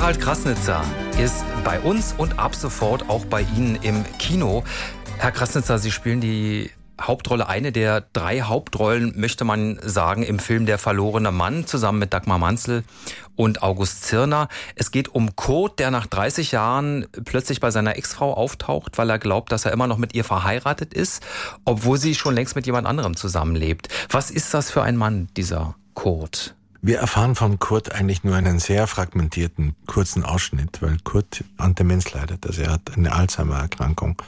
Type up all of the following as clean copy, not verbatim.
Harald Krassnitzer ist bei uns und ab sofort auch bei Ihnen im Kino. Herr Krassnitzer, Sie spielen die Hauptrolle, eine der 3 Hauptrollen, möchte man sagen, im Film Der verlorene Mann, zusammen mit Dagmar Manzel und August Zirner. Es geht um Kurt, der nach 30 Jahren plötzlich bei seiner Ex-Frau auftaucht, weil er glaubt, dass er immer noch mit ihr verheiratet ist, obwohl sie schon längst mit jemand anderem zusammenlebt. Was ist das für ein Mann, dieser Kurt? Wir erfahren von Kurt eigentlich nur einen sehr fragmentierten, kurzen Ausschnitt, weil Kurt an Demenz leidet. Also er hat eine Alzheimer-Erkrankung.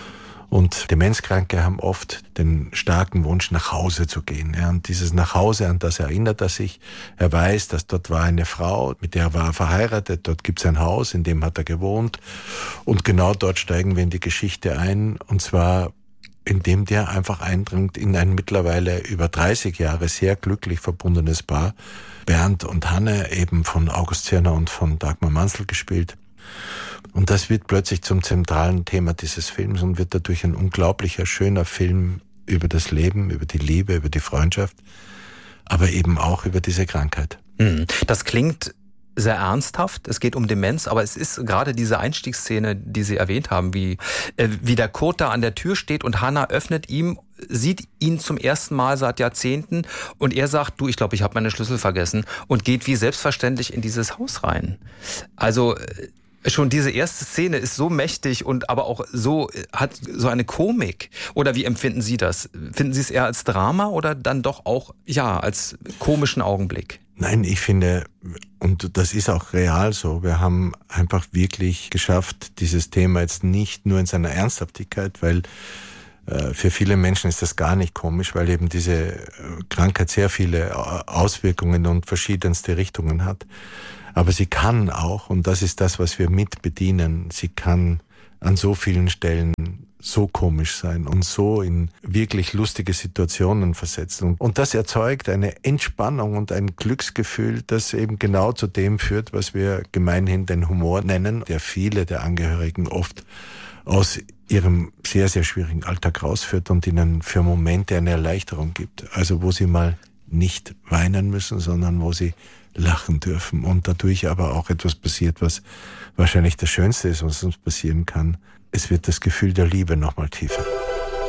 Und Demenzkranke haben oft den starken Wunsch, nach Hause zu gehen. Ja, und dieses Nachhause, an das erinnert er sich. Er weiß, dass dort war eine Frau, mit der war er verheiratet. Dort gibt es ein Haus, in dem hat er gewohnt. Und genau dort steigen wir in die Geschichte ein. Und zwar, indem der einfach eindringt in ein mittlerweile über 30 Jahre sehr glücklich verbundenes Paar. Bernd und Hanne, eben von August Zirner und von Dagmar Manzel gespielt. Und das wird plötzlich zum zentralen Thema dieses Films und wird dadurch ein unglaublicher, schöner Film über das Leben, über die Liebe, über die Freundschaft, aber eben auch über diese Krankheit. Das klingt sehr ernsthaft. Es geht um Demenz, aber es ist gerade diese Einstiegsszene, die Sie erwähnt haben, wie der Kurt da an der Tür steht und Hanna öffnet ihm, sieht ihn zum ersten Mal seit Jahrzehnten und er sagt, du, ich glaube, ich habe meine Schlüssel vergessen und geht wie selbstverständlich in dieses Haus rein. Also schon diese erste Szene ist so mächtig und aber auch hat so eine Komik. Oder wie empfinden Sie das? Finden Sie es eher als Drama oder dann doch auch, als komischen Augenblick? Nein, ich finde, und das ist auch real so, wir haben einfach wirklich geschafft, dieses Thema jetzt nicht nur in seiner Ernsthaftigkeit, weil für viele Menschen ist das gar nicht komisch, weil eben diese Krankheit sehr viele Auswirkungen und verschiedenste Richtungen hat. Aber sie kann auch, und das ist das, was wir mit bedienen, sie kann an so vielen Stellen so komisch sein und so in wirklich lustige Situationen versetzen. Und das erzeugt eine Entspannung und ein Glücksgefühl, das eben genau zu dem führt, was wir gemeinhin den Humor nennen, der viele der Angehörigen oft aus ihrem sehr, sehr schwierigen Alltag rausführt und ihnen für Momente eine Erleichterung gibt. Also wo sie mal nicht weinen müssen, sondern wo sie lachen dürfen und dadurch aber auch etwas passiert, was wahrscheinlich das Schönste ist, was uns passieren kann. Es wird das Gefühl der Liebe nochmal tiefer.